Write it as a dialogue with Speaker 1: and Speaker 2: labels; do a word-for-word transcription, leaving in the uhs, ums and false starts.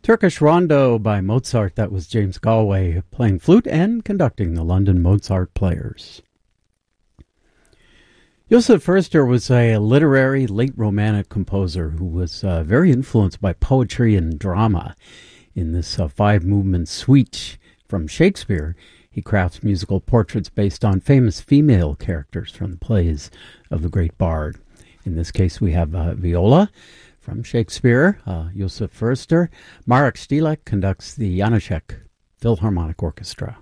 Speaker 1: Turkish Rondo by Mozart. That was James Galway playing flute and conducting the London Mozart Players. Josef Förster was a literary late Romantic composer who was uh, very influenced by poetry and drama. In this uh, five-movement suite from Shakespeare, he crafts musical portraits based on famous female characters from the plays of the great bard. In this case, we have uh, Viola from Shakespeare, uh, Josef Förster. Marek Stilek conducts the Janacek Philharmonic Orchestra.